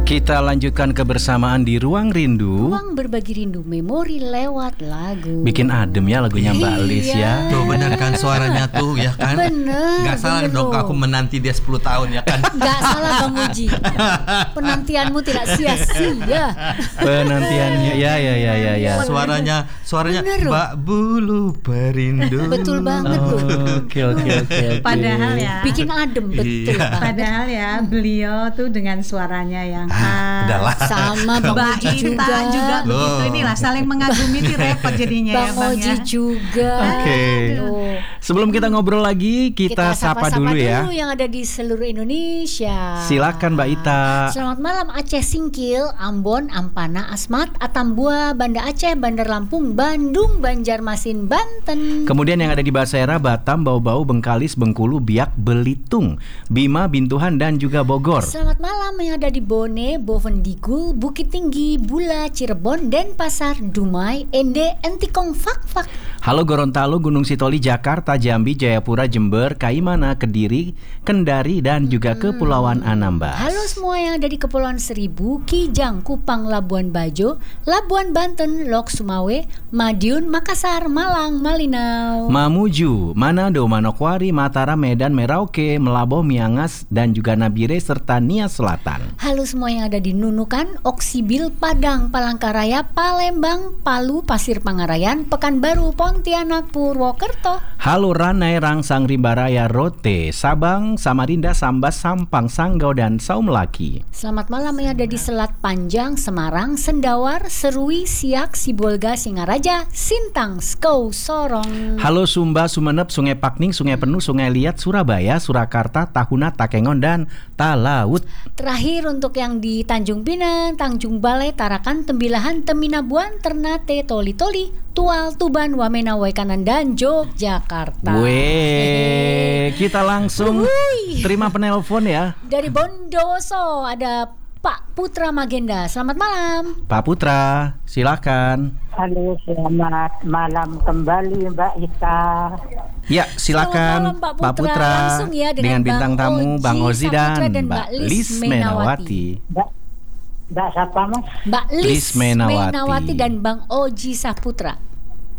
Kita lanjutkan kebersamaan di Ruang Rindu. Ruang berbagi rindu memori lewat lagu. Bikin adem ya lagunya Mbak Lis ya. Tuh bener kan suaranya tuh ya kan. Bener. Gak salah bener dong loh. aku menanti dia 10 tahun ya kan. Gak salah Bang Uji. Penantianmu tidak sia-sia. Penantiannya ya. Suaranya Bener loh. Mbak Bulu Perindu. Betul banget loh. Oke. Padahal ya. Bikin adem betul banget. Padahal ya beliau tuh dengan suaranya yang Udahlah. Sama Bang Mbak Uji Ita juga begitu. Loh. Inilah saling mengagumi nih repot jadinya ya Bang Bang Oji ya. juga. Oke. Aduh. Sebelum kita ngobrol lagi, kita sapa dulu ya. dulu yang ada di seluruh Indonesia. Silakan Mbak Ita. Selamat malam Aceh Singkil, Ambon, Ampana, Asmat, Atambua, Banda Aceh, Bandar Lampung, Bandung, Banjarmasin, Banten. Kemudian yang ada di Basera, Batam, Bau-Bau, Bengkalis, Bengkulu, Biak, Belitung, Bima, Bintuhan, dan juga Bogor. Selamat malam yang ada di Bone, Bovendigul, Bukit Tinggi, Bula, Cirebon, Denpasar, Dumai, Ende, Entikong, Fak. Halo Gorontalo, Gunung Sitoli, Jakarta, Jambi, Jayapura, Jember, Kaimana, Kediri, Kendari, dan juga Kepulauan Anambas. Halo semua yang ada di Kepulauan Seribu, Kijang, Kupang, Labuan Bajo, Labuan Banten, Lok Sumawe, Madiun, Makassar, Malang, Malinau. Mamuju, Manado, Manokwari, Mataram, Medan, Merauke, Melaboh, Miangas, dan juga Nabire, serta Nia Selatan. Halo semua yang ada di Nunukan, Oksibil, Padang, Palangkaraya, Palembang, Palu, Pasir Pangarayan, Pekanbaru, Pontianak, Purwokerto. Halo Ranai, Rangsang, Rimbaraya, Rote, Sabang, Samarinda, Sambas, Sampang, Sanggau, dan Saumlaki. Selamat malam yang ada di Selat Panjang, Semarang, Sendawar, Serui, Siak, Sibolga, Singaraja, Sintang, Skou, Sorong. Halo Sumba, Sumeneb, Sungai Pakning, Sungai Penuh, Sungai Liat, Surabaya, Surakarta, Tahuna, Takengon, dan Talaut. Terakhir untuk yang di Tanjung Pinang, Tanjung Balai, Tarakan, Tembilahan, Teminabuan, Ternate, Toli-Toli, Tual, Tuban, Wamena, Waikanan, dan Yogyakarta. Weh, kita langsung Wuih. terima penelpon ya. Dari Bondowoso ada Pak Putra Magenda. Selamat malam. Pak Putra, silakan. Halo, selamat malam kembali Mbak Ita. Ya, silakan Selamat malam, Pak Putra, Langsung ya dengan bintang Bang tamu Bang Ozi Saputra dan Mbak Lis Menawati. Mbak siapa Mas? Mbak Lis Lis Menawati. Menawati dan Bang Oji Saputra.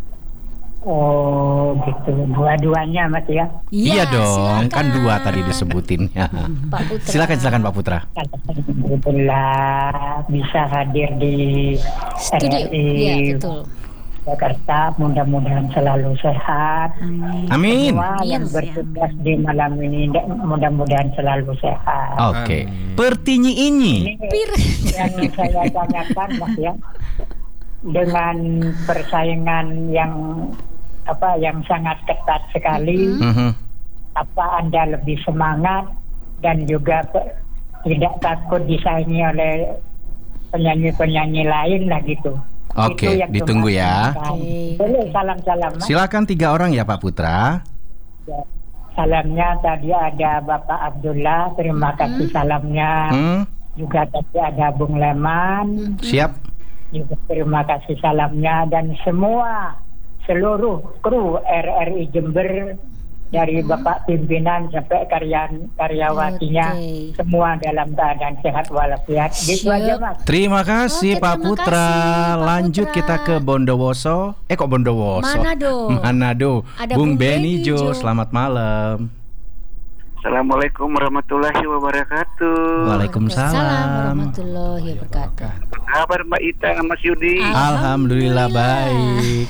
Oh gitu, dua-duanya Mas ya. Iya dong, silakan. kan dua tadi disebutinnya. Pak Putra. Silakan Pak Putra. Alhamdulillah bisa hadir di Studio. RRI Iya, betul. Jakarta. Mudah-mudahan selalu sehat. Amin. Semua yang Amin. bertugas di malam ini mudah-mudahan selalu sehat. Oke. Amin. Pertinyi ini. Pir. Yang saya tanyakan Mas ya, dengan persaingan yang sangat ketat sekali, apa Anda lebih semangat dan juga tidak takut disaingi oleh penyanyi-penyanyi lain lah gitu. Oke, Itu yang ditunggu ya. Oke. Boleh salam-salam Mas. Silakan 3 orang ya Pak Putra. Salamnya tadi ada Bapak Abdullah, terima kasih salamnya. Juga tadi ada Bung Leman, Siap. juga terima kasih salamnya, dan seluruh kru RRI Jember dari Bapak pimpinan sampai karyawatinya, Oke. semua dalam keadaan sehat walafiat. Gitu Siap. aja Mas. Terima kasih Oke, Pak terima Putra. kasih, Pak Lanjut Putra. kita ke Bondowoso. Kok Bondowoso? Manado. Ada Bung Bung Beni Beni Jo. selamat malam. Assalamualaikum warahmatullahi wabarakatuh. Waalaikumsalam. warahmatullahi wabarakatuh. Apa kabar Mbak Ita, Mas Yudi? Alhamdulillah baik.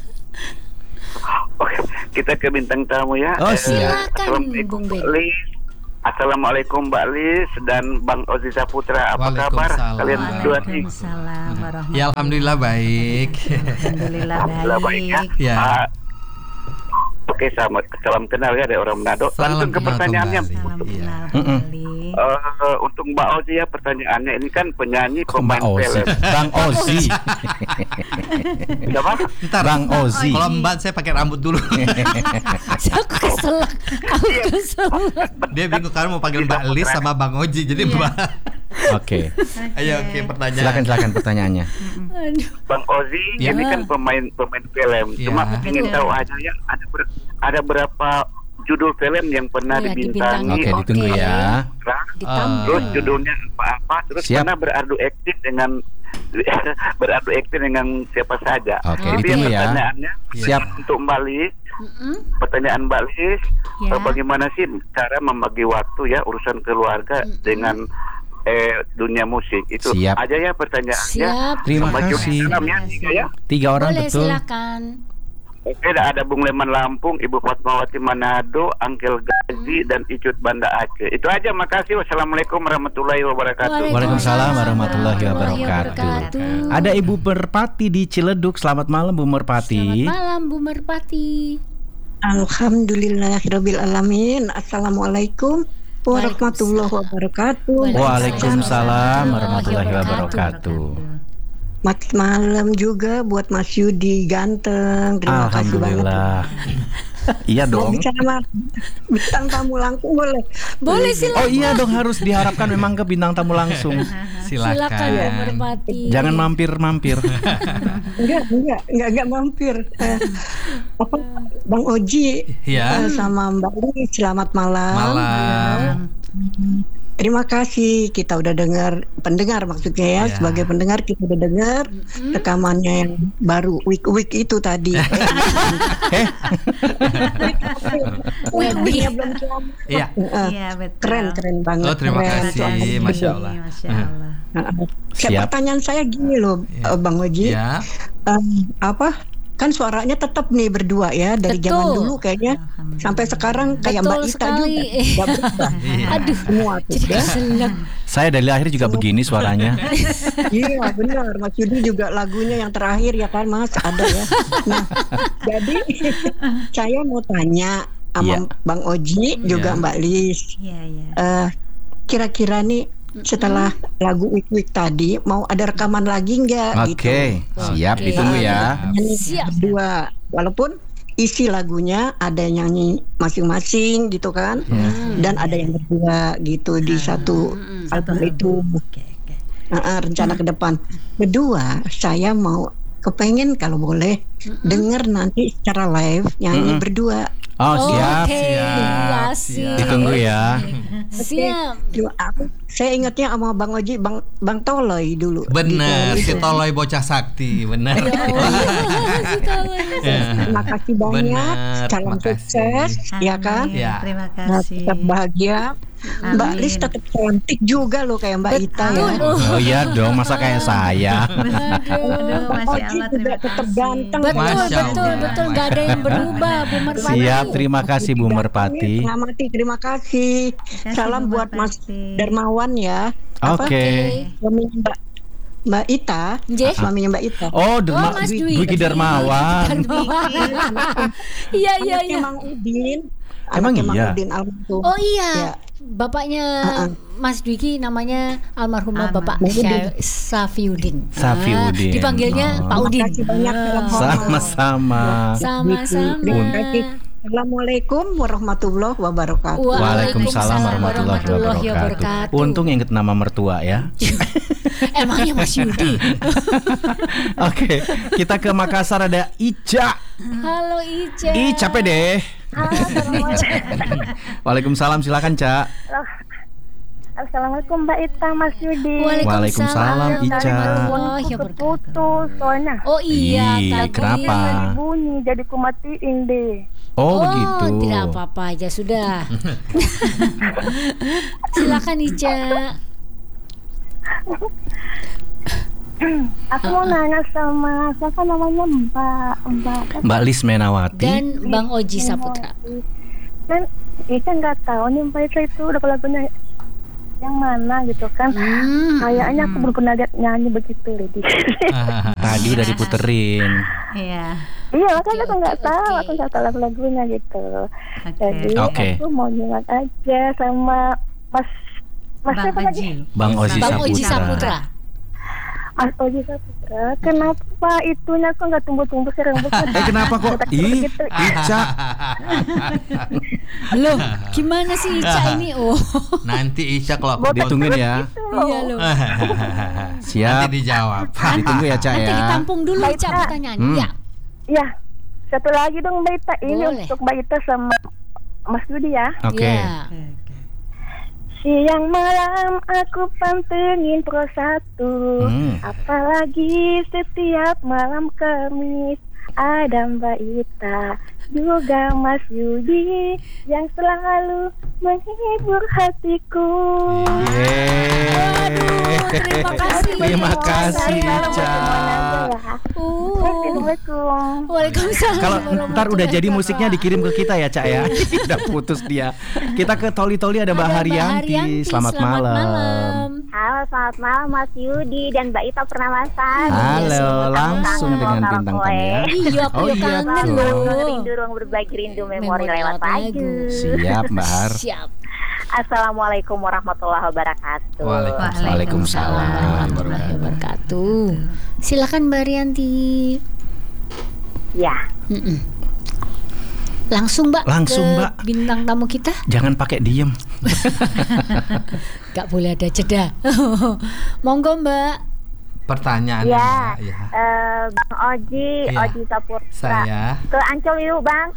Oke, kita ke bintang tamu ya. Oh, siap. Silakan Assalamualaikum Bung Mbak Beni. Lis. Assalamualaikum Mbak Lis dan Bang Ozi Saputra. Apa kabar Waalaikumsalam. kalian berdua nih? Waalaikumsalam warahmatullahi Ya alhamdulillah baik. Alhamdulillah Alhamdulillah baik ya. baik. Ya. Oke, salam kenal ya dari orang Manado. Langsung ke kenal pertanyaannya. kembali. Salam Iya. kenal kembali. Untuk Mbak Ozi ya, pertanyaannya ini kan penyanyi Kok pemain Mbak Ozi? film. Bang Ozi. Siapa? Ntar Bang Ozi. Kalau Mbak saya pakai rambut dulu. Aku kesel. Dia bingung karena mau panggil Mbak Lis sama Bang Oji. Jadi Mbak. Oke. Ayo pertanyaan. Silakan pertanyaannya. Aduh. Bang Ozi Ya. ini kan pemain film. Ya. Cuma ingin Betul. tahu aja ya ada berapa judul film yang pernah Iya, dibintangi. Oke, ditunggu ya. Ditambah. Terus judulnya apa apa, terus Siap. pernah beradu aktif dengan siapa saja. Oke, Jadi ditunggu ya. pertanyaannya Siap. untuk Mbak Lis. Pertanyaan Mbak Lis, Ya. bagaimana sih cara membagi waktu ya urusan keluarga dengan dunia musik? Itu Siap. aja ya pertanyaannya. Siap. Terima Baju kasih. salam ya, tiga ya. 3 orang Boleh, betul. silakan. Oke, ada Bung Leman Lampung, Ibu Fatmawati Manado, Angkel Gazi, dan Icut Banda Aceh. Itu aja, makasih. Wassalamualaikum warahmatullahi wabarakatuh. Waalaikumsalam warahmatullahi wabarakatuh. Ada Ibu Merpati di Ciledug. Selamat malam Bu Merpati. Selamat malam Bu Merpati. Alhamdulillahirabbil alamin. Assalamualaikum warahmatullahi wabarakatuh. Waalaikumsalam warahmatullahi wabarakatuh. Mat malam juga buat Mas Yudi ganteng. Terima kasih banget. Alhamdulillah. Iya Mau dong. bicara sama bintang tamu langsung boleh? Boleh silakan. Oh iya dong, harus diharapkan memang ke bintang tamu langsung. Silakan Bu Merpati. Jangan mampir-mampir. Enggak mampir. Apa Bang Oji Ya. sama Mbak Li, selamat malam. Malam. Terima kasih, kita udah dengar, pendengar maksudnya ya, Ya. sebagai pendengar kita udah dengar rekamannya yang baru week itu tadi. Wih. Belum kiamat. Iya. Iya, betul. Keren banget. Oh, terima keren. kasih. Masya Allah. Masya Allah. Siap. Pertanyaan saya gini loh, Bang Oji, Ya. kan suaranya tetap nih berdua ya dari Betul. zaman dulu kayaknya sampai sekarang kayak Betul Mbak Ita sekali. juga nggak berubah. Aduh, Semua tuh jadi ya. keselak. Saya dari lahir juga begini suaranya. Iya benar, Mas Yudi juga lagunya yang terakhir ya kan Mas, ada ya. Nah, jadi saya mau tanya Iya. sama Bang Oji juga Iya. Mbak Lis, Iya, iya. kira-kira nih setelah lagu Week tadi mau ada rekaman lagi nggak gitu? Oke, siap Oke. ditunggu ya. Nyanyi Siap. berdua, walaupun isi lagunya ada yang nyanyi masing-masing gitu kan, dan ada yang berdua gitu di satu album itu. Oke. Rencana ke depan. Kedua, saya mau kepengen kalau boleh denger nanti secara live nyanyi berdua. Oh, siap. Oke, iya, siap. Ditunggu ya. Siap. Saya ingatnya sama Bang Oji, Bang Toloy dulu. Benar, Di- si Toloy bocah sakti, benar. Terima kasih banyak. Benar, Salam terima kasih. sukses, ya kan? Amin. Ya. Terima Nah, kasih. tetap bahagia. Mbak Amin. Lis tetap cantik juga loh kayak Mbak Ita ya. Oh iya dong, masa kayak saya. Aduh, Bang Masya Oji Allah, juga terima tetap kasih. ganteng. Betul, Masya betul, Allah. betul. Gak ada yang berubah Bu Merpati. Siap, terima kasih Bu Merpati. Mengamati, terima kasih. kasih, Salam Bu buat Mas Merpati. Darmawan ya. Oke. Suaminya Mbak Ita, Nggih. suaminya Mbak Ita. Oh, Mas Dwi. Dwiki Darmawan. Iya, iya, Anaknya iya. Mang Udin. Emang Anaknya Mang iya? Udin almarhum. Oh iya. Ya. Bapaknya Mas Dwiki namanya almarhumah Almarhum. Bapak Safiuddin. Safiuddin. Dipanggilnya Oh. Pak Udin. Terima kasih banyak. Sama-sama. Sama-sama. Terima kasih. Assalamualaikum warahmatullahi wabarakatuh. Waalaikumsalam warahmatullahi wabarakatuh. Untung inget nama mertua ya. Emangnya Mas Yudi. Oke, kita ke Makassar, ada Ica. Halo Ica. Capek deh. Waalaikumsalam, silakan Ca. Assalamualaikum Mbak Ita, Mas Yudi. Waalaikumsalam, Ica. warahmatullahi wabarakatuh. Putus soalnya. Oh iya, Ih, tadi. kenapa? Tadi bunyi jadi kumatiin deh. Oh, begitu. Tidak apa-apa aja sudah. Silakan Ica. Aku mau nanya sama siapa namanya Mbak Lis Menawati. Dan Bang Oji Saputra. Kan Ica nggak tahu nih Mbak Ita itu udah lagunya yang mana gitu kan. Kayaknya aku belum pernah lihat nyanyi begitu Lady. Tadi udah diputerin. Iya. Iya makanya aku nggak Oke, tahu, oke. aku nggak tahu lagu-lagunya gitu. Oke. Jadi Oke. aku mau nyimak aja sama Mas Bang siapa lagi? Oji. Bang Oji Bang Oji Saputra. Saputra. Mas Oji Saputra. Kenapa itunya kok nggak tumbuh-tumbuh sih rambutnya? Kenapa kok? Ih, Ica. Loh, gimana sih Ica ini? Oh. Nanti Ica kalau aku Ditungguin ya. Iya loh. Siap. Nanti dijawab. Ditunggu ya, Ca Nanti ya. ditampung dulu Ica pertanyaannya. Ya. Ya, satu lagi dong Mbak Ita. Ini Boleh. untuk Mbak Ita sama Mas Yudi ya. Oke. Ya. Siang malam aku pantengin Pro 1, apalagi setiap malam Kamis ada Mbak Ita juga Mas Yudi yang selalu menghibur hatiku. Waduh, terima kasih. Terima kasih, Ica. Assalamualaikum. Waalaikumsalam. Kalau ntar udah jadi musiknya dikirim ke kita ya, Cak ya. Udah putus dia. Kita ke Toli-Toli ada Mbak Haryanti. Selamat malam. Halo, selamat malam Mas Yudi dan Mbak Ita Purnamasa. Halo, langsung dengan bintang tamu ya. Iya, aku iya kangen tuh. loh. Rindu ruang berbagi rindu memori lewat lagu. Siap, Mbak Har. Siap. Assalamualaikum warahmatullahi wabarakatuh. Waalaikumsalam warahmatullahi wabarakatuh. Silakan Mbak Haryanti. Ya. Langsung Mbak. Langsung, ke Mbak. Bintang tamu kita. Jangan pakai diem. Gak boleh ada jeda. Monggo Mbak. Pertanyaannya Ya, Mbak, ya. Bang Oji, Iya. Oji Saputra. Saya. Ke Ancol yuk Bang.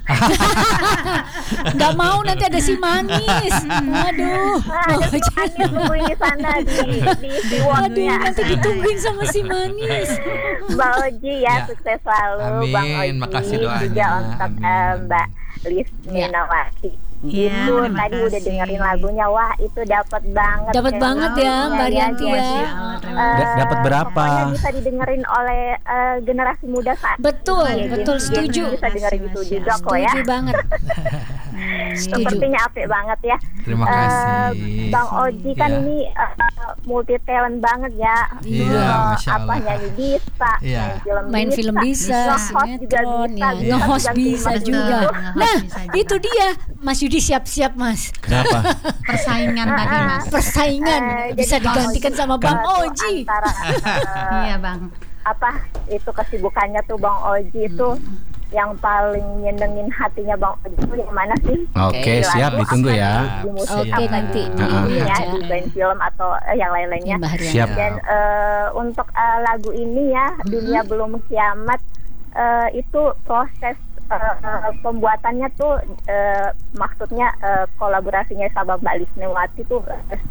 Gak mau nanti ada si manis. Aduh. Ada si Manis nungguin di sana di Aduh, wardnya. nanti ditungguin sama si manis. Bang Oji ya, Ya. sukses selalu. Bang Amin, Oji. makasih doanya. Juga untuk Amin. Mbak Lis Minawati. Iya, Itu terima tadi kasih. udah dengerin lagunya, wah itu dapat banget. Dapat banget ya Mbak Haryanti ya. Dapat berapa? Pokoknya bisa didengerin oleh generasi muda saat Betul, ini. betul, Jadi setuju. Bisa dengerin itu juga kok ya. Setuju banget. Setuju. Sepertinya apik banget ya. Terima kasih. Bang Oji kan Ya. ini multi talent banget ya. Iya, Masya Apa Allah. nyanyi bisa, Iya. Main film bisa, nge-host juga sinetron bisa, ya, nge-host bisa ganti juga. nge-host Nah, bisa juga. itu dia. Mas Yudi siap-siap Mas. Kenapa? Persaingan tadi Mas. Persaingan bisa jadi Bang digantikan Oji sama Bang itu Oji. Antara Iya Bang. apa itu kesibukannya tuh Bang Oji itu yang paling nyenengin hatinya Bang Oji itu yang mana sih? Oke, Di lagu siap, ditunggu apa ya. Di musik Oke, apa nanti di di ini ya, aja. di band film atau yang lain-lainnya. Mbak Haryanti. Siap. Dan untuk lagu ini ya, Dunia Belum Kiamat, itu proses pembuatannya tuh maksudnya kolaborasinya sama Mbak Lisnewati tuh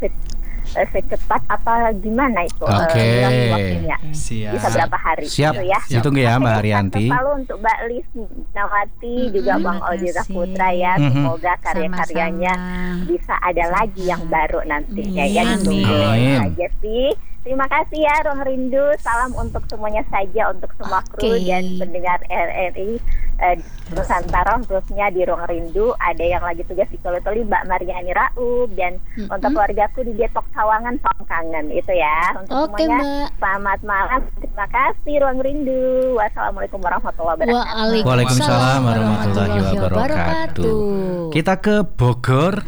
secepat apa gimana itu? Oke. Waktunya. Siap. Bisa berapa hari? Siap. Gitu ya. Ditunggu ya Mbak Haryanti. Selalu untuk Mbak Lisnawati juga Bang Oji kasih. Saputra ya. Semoga karya-karyanya Sama-sama. bisa ada lagi yang baru nantinya ya. Amin. Ditunggu Amin. aja sih. Terima kasih ya Ruang Rindu. Salam untuk semuanya saja, untuk semua kru Oke. dan pendengar RRI Nusantara, khususnya di Ruang Rindu. Ada yang lagi tugas di Toli-Toli, Mbak Mariani Raub, dan untuk keluargaku di Depok Sawangan, Pangkangen. Itu ya. Untuk Oke, semuanya, Mbak. selamat malam. Terima kasih Ruang Rindu. Wassalamualaikum warahmatullahi wabarakatuh. Waalaikumsalam warahmatullahi wabarakatuh. Kita ke Bogor.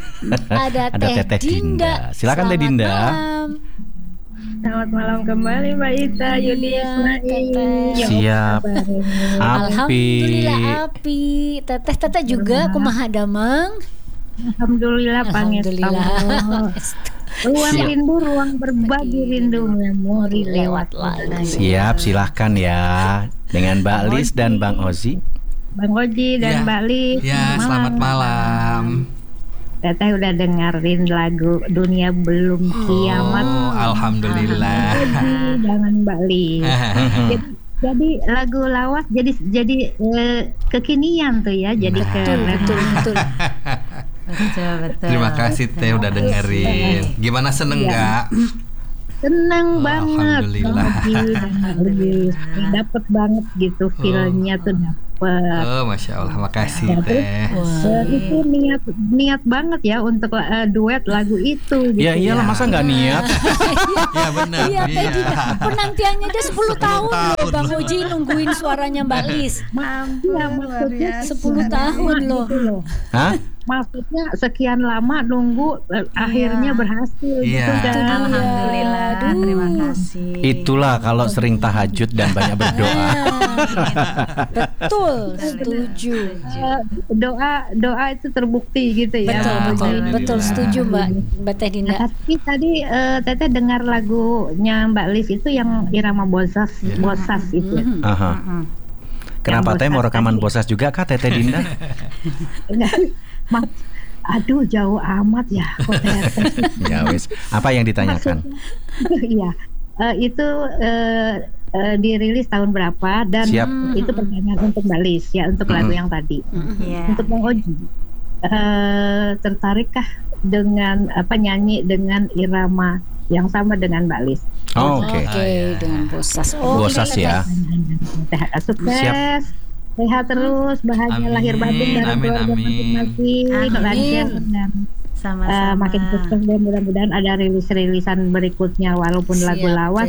Ada Teh Dinda. Silakan Teh Selamat Dinda. malam. Selamat malam kembali Mbak Ita, Yudi, Iya, Ismail. Teteh. Ya, Siap. apa kabarnya? Alhamdulillah api. Teteh juga kumaha damang. Alhamdulillah Alhamdulillah. Ruang Siap. rindu, ruang berbagi rindu memori lewat lagi. Siap, silahkan ya. Dengan Mbak Lis dan Bang Ozi. Bang Oji dan Ya. Mbak Lis. Ya, selamat malam. Teteh udah dengerin lagu Dunia Belum Kiamat. Oh, alhamdulillah. Jadi, jangan Mbak Lis. Jadi lagu lawas jadi kekinian tuh ya, jadi keren. Betul. Betul. Terima kasih Teh udah dengerin. Gimana seneng nggak? Seneng banget. Alhamdulillah. Bang Oji dan Mbak Lis. Dapet banget gitu feelnya tuh dapet. Oh, Masya Allah, makasih Teh. Itu niat banget ya untuk duet lagu itu gitu. Ya iyalah, masa nggak niat? Ya benar. Iya, Teh Dinda. Penantiannya aja 10 tahun loh Bang loh. Oji nungguin suaranya Mbak Lis. Iya, maksudnya 10 tahun loh. gitu loh. Hah? Maksudnya sekian lama nunggu akhirnya berhasil Iya. gitu kan. Alhamdulillah. Aduh. Terima kasih. Itulah kalau sering tahajud dan banyak berdoa. Betul, setuju. Doa itu terbukti gitu ya. Betul, setuju Mbak Teh Dinda. Nah, tapi tadi Teteh dengar lagunya Mbak Lis itu yang irama bosas itu. Aha. Kenapa Yang Teh mau bosas rekaman tadi. bosas juga kah Teteh Dinda? Mas, Aduh, jauh amat ya. Ya wis. Apa yang ditanyakan? Iya, itu dirilis tahun berapa dan itu pertanyaan untuk Mbak Lis ya, untuk lagu yang tadi. Untuk Bang Oji, tertarikkah dengan nyanyi dengan irama yang sama dengan Mbak Lis? Oke. Dengan Bosas. Bosas ya. Sukses. Sehat terus, bahagia lahir batin dari keluarga masing-masing, lancar dan makin sukses, dan mudah-mudahan ada rilis-rilisan berikutnya walaupun lagu lawas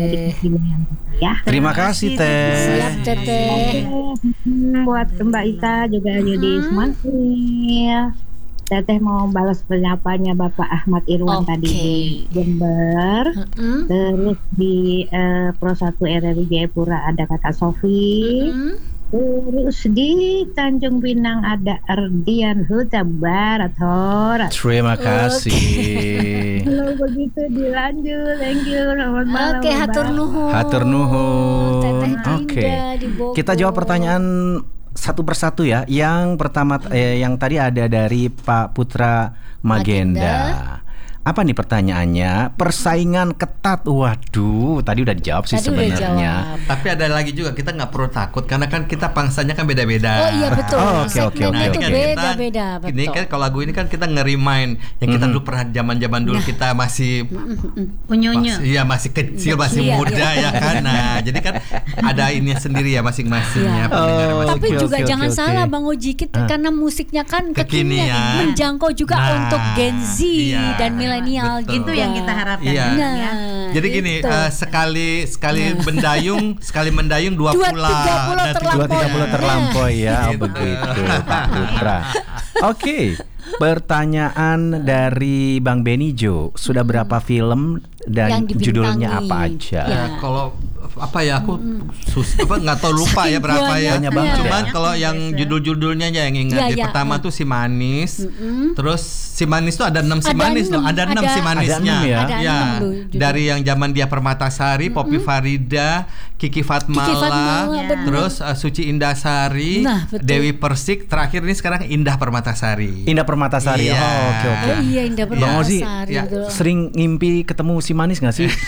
ya. Terima kasih Teh. Siap Teteh. Buat Mbak Ita juga jadi semangat. Teteh mau balas penyapanya Bapak Ahmad Irwan tadi di Jember, terus di Pro 1 RRI Jayapura ada Kakak Sofi. Terus di Tanjung Pinang ada Ardian Huta Barat Horas. Terima kasih. Kalau begitu dilanjut, thank you. Selamat malam. Oke, hatur nuhun. Oke. Kita jawab pertanyaan satu persatu ya. Yang pertama yang tadi ada dari Pak Putra Magenda. Apa nih pertanyaannya? Persaingan ketat. Waduh, tadi udah dijawab sih sebenarnya. Tapi ada lagi juga, kita nggak perlu takut karena kan kita pangsanya kan beda-beda. Oh iya betul. Oke. Nah, itu beda-beda. Ini kan kalau lagu ini kan kita nge-remind yang kita dulu pernah zaman-zaman dulu kita masih unyu-unyu. Iya, masih kecil, masih muda ya kan. Nah, jadi kan ada ini sendiri ya masing-masingnya. Tapi juga jangan salah Bang Oji, karena musiknya kan kekinian, menjangkau juga untuk Gen Z dan milenial. Itu yang kita harapkan. Iya. Jadi gini, sekali mendayung dua pulau terlampaui ya. Begitu Pak Putra. Oke. Pertanyaan dari Bang Benijo, sudah berapa film dan judulnya apa aja? Kalau apa ya, aku nggak tahu, lupa ya berapa ya. Cuman kalau yang judul-judulnya aja yang ingat. Yang pertama tuh Si Manis. Terus Si Manis tuh ada 6 Si Manis loh. Ada 6 Si Manisnya. Ya. Dari yang zaman dia Permatasari, Poppy Farida, Kiki Fatmala, terus Suci Indasari, Dewi Persik, terakhir ini sekarang Indah Permatasari. Indah Permatasari. Iya. Oke. Oh iya, Indah Permatasari. Sering ngimpi ketemu Si Manis nggak sih?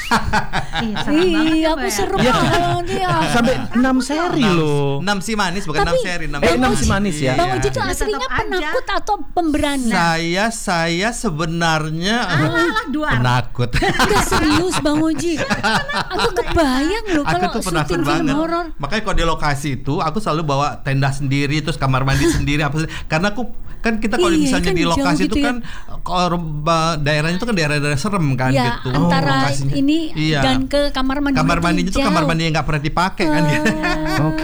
Iya, aku seru banget ya. Sampai 6 seri loh. 6 Si Manis, bukan 6 seri. 6 Si Manis ya. Bang Oji itu aslinya penakut atau pemberani? Saya sebenarnya penakut. Udah serius Bang Oji. Aku kebayang loh kalau syuting film horor. Makanya kalau di lokasi itu aku selalu bawa tenda sendiri, terus kamar mandi sendiri karena aku kan kita kalau misalnya di lokasi itu kan daerahnya itu kan daerah-daerah serem kan gitu. Antara ini dan ke kamar mandi. Kamar mandinya itu kamar mandi yang nggak pernah dipakai kan gitu. Oke.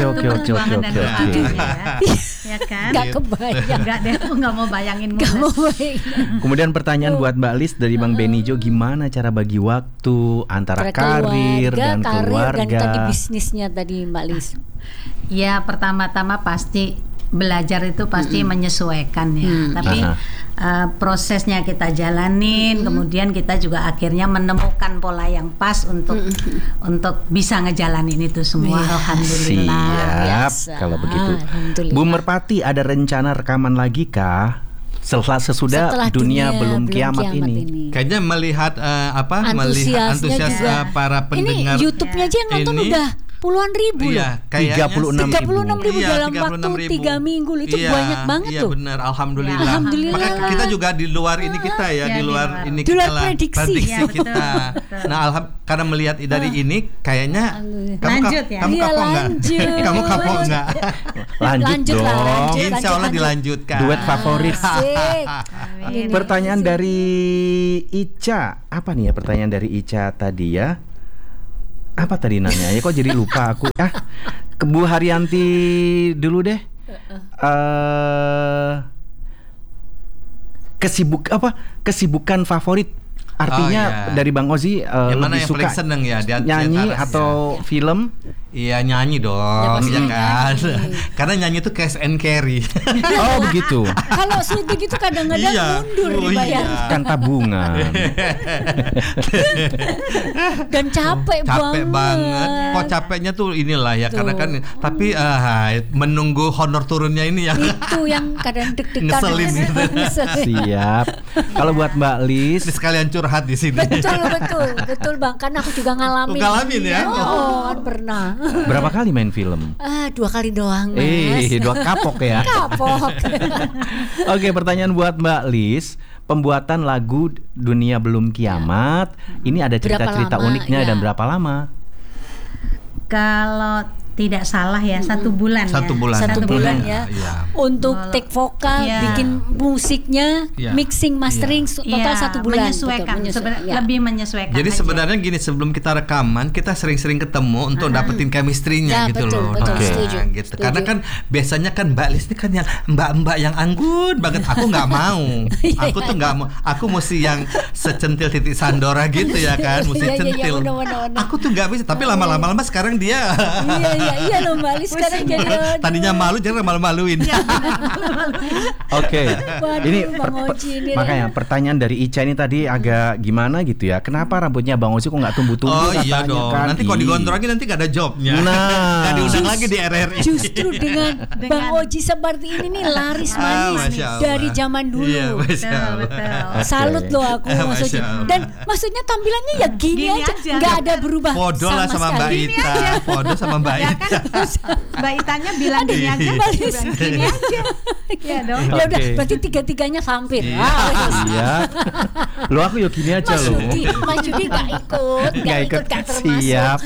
Ya kan? Gak kebayang. Enggak deh, aku nggak mau bayangin. Kemudian pertanyaan buat Mbak Lis dari Bang Benijo, gimana cara bagi waktu antara karir dan keluarga? Dan tadi bisnisnya tadi Mbak Lis. Ya, pertama-tama pasti belajar itu pasti menyesuaikan ya. Tapi prosesnya kita jalanin, kemudian kita juga akhirnya menemukan pola yang pas untuk bisa ngejalanin itu semua. Alhamdulillah. Siap. Kalau begitu, Bu Merpati, ada rencana rekaman lagi kah? Sesudah dunia belum kiamat ini. Kayaknya melihat melihat antusias para pendengar. Ini YouTube-nya aja yang nonton udah puluhan ribu loh. 36 ribu dalam waktu 3 minggu loh. Itu banyak banget tuh. Iya benar, alhamdulillah. Maka kita juga di luar ini kita di luar ini kita lah prediksi kita. Nah, karena melihat dari ini kayaknya kamu kapok enggak? Lanjut dong. Insya Allah dilanjutkan. Duet favorit. Pertanyaan dari Ica. Apa nih ya pertanyaan dari Ica tadi ya? Apa tadi nanya? Ya kok jadi lupa aku. Ke Bu Haryanti dulu deh. Kesibukan favorit Artinya dari Bang Ozi lebih yang suka seneng ya, nyanyi atau film? Iya nyanyi dong, ya kan. Karena nyanyi itu cash and carry. Oh begitu. Kalau syuting itu kadang-kadang mundur dibayar. Kan tabungan. Dan capek banget. Kok capeknya tuh inilah ya, karena kan. Tapi menunggu honor turunnya ini yang itu yang kadang deg-degan. Ngeselin gitu. Siap. Kalau buat Mbak Lis, sekalian curhat di sini. Betul Bang. Karena aku juga ngalamin. Ngalamin ya? Oh, pernah. Berapa kali main film? 2 kali doang, Mas. 2 kapok ya. Kapok. Oke, pertanyaan buat Mbak Lis. Pembuatan lagu Dunia Belum Kiamat, ini ada cerita-cerita uniknya dan berapa lama? Kalau tidak salah ya 1 bulan. 1 bulan. 1 bulan ya. Untuk take vokal, bikin musiknya, mixing, mastering, total 1 bulan. Menyesuaikan. Lebih menyesuaikan. Jadi sebenarnya gini, sebelum kita rekaman, kita sering-sering ketemu untuk dapetin chemistry-nya gitu loh. Setuju. Gitu. Karena kan biasanya kan Mbak Lis ini kan yang mbak-mbak yang anggun banget. Aku nggak mau. Aku tuh nggak mau. Aku mesti yang secentil titik Sandora gitu ya kan, mesti centil. Aku tuh nggak bisa. Tapi lama-lama sekarang dia. Iya loh Mbak Lis sekarang jadi tadinya malu jadi malu-maluin. Oke. Ini makanya pertanyaan dari Ica ini tadi agak gimana gitu ya. Kenapa rambutnya Bang Ozi kok nggak tumbuh-tumbuh? Oh iya dong. Kan? Nanti kalau digondrongin nanti nggak ada jobnya. Nah, nggak diundang lagi di RRI. Justru dengan Bang Ozi seperti ini nih laris manis dari zaman dulu. Iya, betul. Salut loh aku maksudnya. Dan maksudnya tampilannya ya gini aja. Nggak ada berubah Podo lah sama Mbak Ita. Podo sama Mbak Ita. Mbak Itanya bilang gini aja, gini aja. Ya dong. Ya udah, berarti 3-3-nya hampir. Iya. Lo aku yuk gini aja lo. Mas Judi nggak ikut termasuk. Siap.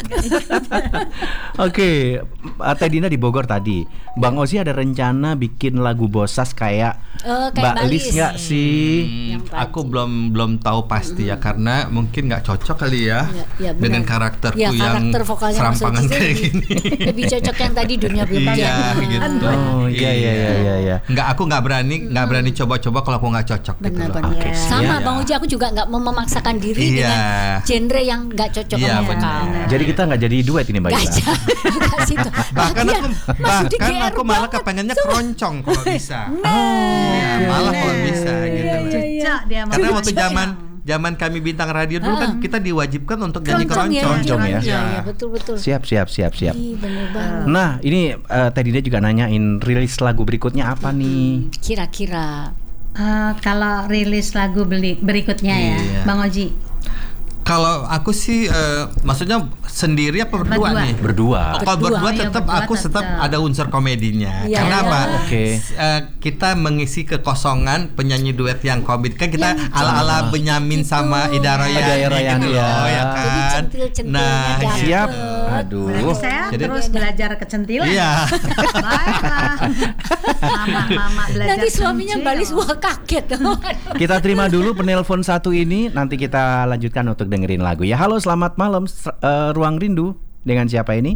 Oke, Teh Dina di Bogor tadi. Bang Ozi ada rencana bikin lagu Bosas kayak Mbak Lis nggak sih? Aku belum tahu pasti ya, karena mungkin nggak cocok kali ya dengan karakterku yang serampangan kayak gini. Lebih cocok yang tadi Dunia Belum Kiamat. Gitu. Oh iya. Aku nggak berani coba-coba kalau aku nggak cocok. Benar-benar. Gitu. Sama Bang Uji, aku juga nggak mau memaksakan diri dengan genre yang nggak cocok sama kamu. Jadi kita nggak jadi duet ini Mbak Ita. Bahkan aku malah kepengennya keroncong kalau bisa. Malah kalau bisa gitu. Karena waktu zaman kami bintang radio dulu kan kita diwajibkan untuk nyanyi keroncong ya. Iya, betul. Siap. Nah, ini Teh Dina juga nanyain rilis lagu berikutnya apa nih? Kira-kira kalau rilis lagu berikutnya ya, Bang Oji. Kalau aku sih maksudnya sendiri apa berdua nih? Berdua. Kalau berdua tetap aku tetap ada unsur komedinya. Karena apa? Kita mengisi kekosongan penyanyi duet yang komedi. Kan kita ala-ala Benyamin sama Ida Royan gitu loh, ya kan. Nah, siap. Aduh. Saya terus belajar kecentilan. Iya. Baiklah. Mama belajar. Nanti suaminya Balis wah kaget. Kita terima dulu penelpon satu ini, nanti kita lanjutkan untuk dengerin lagu ya. Halo, selamat malam Ruang Rindu. Dengan siapa ini?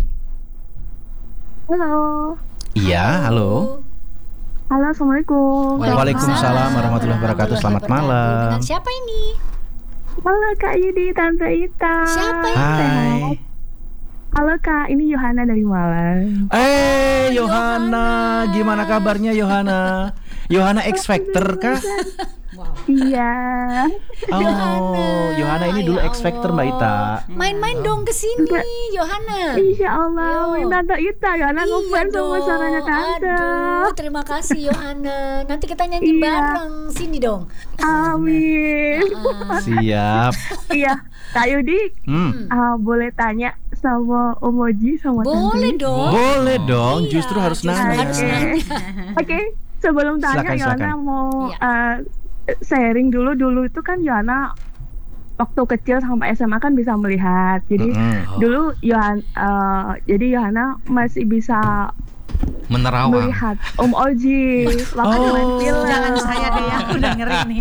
Halo. Iya, halo. Halo, assalamualaikum. Waalaikumsalam warahmatullahi wabarakatuh. Selamat malam. Dengan siapa ini? Halo Kak Yudi, Tante Ita. Siapa ini? Hai. Halo Kak, ini Yohana dari Malang. Yohana, gimana kabarnya Yohana? Yohana X Factor kah? Wow. Iya. Oh, Yohana ini dulu X Factor Mbak Ita. Main-main dong ke sini, Yohana. Insya Allah, Tante Ita, Yohana ngefans sama suaranya Tante. Aduh, terima kasih Yohana. Nanti kita nyanyi bareng, sini dong. Amin. Siap. Iya, Kak Yudi, boleh tanya sama Om Oji sama Boleh Tante? dong. Boleh dong, justru harus nanya. Oke, sebelum tanya Yohana mau sharing dulu itu kan Yohana waktu kecil sampai SMA kan bisa melihat. Jadi dulu Yohana masih bisa menerawang melihat Om Oji waktu main film. Jangan saya deh, aku udah ngeri nih.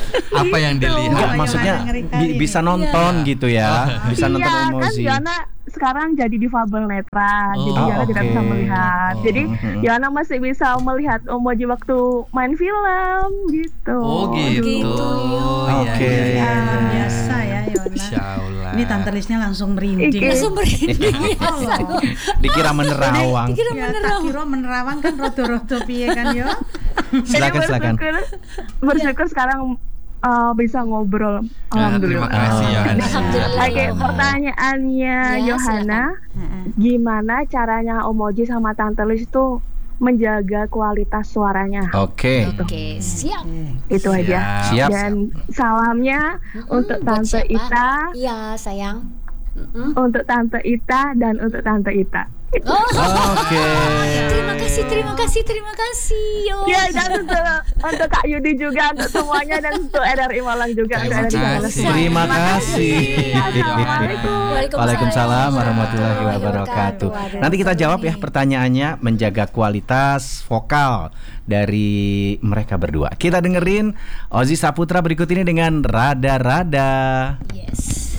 Apa yang dilihat? Maksudnya bisa nonton gitu ya. Bisa nonton Om Oji. Kan Yohana sekarang jadi difabel netra, jadi Yana tidak bisa melihat. Jadi Yana masih bisa melihat emoji waktu main film gitu. Oh gitu. Oke. Biasa ya Yana. Ini Tante Lisnya langsung merinding. Langsung merinding. Dikira menerawang. Tak kira menerawang kan rodo-rodo piye kan yo. Silakan. Bersyukur sekarang bisa ngobrol. Alhamdulillah. Terima kasih Yohana. Oke, pertanyaannya Yohana, gimana caranya Omoji sama Tante Lis itu menjaga kualitas suaranya? Oke, siap. Itu aja. Siap. Dan salamnya untuk Tante Ita. Iya, sayang. Untuk Tante Ita dan untuk Tante Ita. Oke. Terima kasih. Yo. Ya, dan untuk Kak Yudi juga, untuk semuanya, dan untuk RRI Malang juga. Terima kasih. Waalaikumsalam warahmatullahi wabarakatuh. Nanti kita jawab ya pertanyaannya, menjaga kualitas vokal dari mereka berdua. Kita dengerin Ozi Saputra berikut ini dengan Rada-Rada. Yes.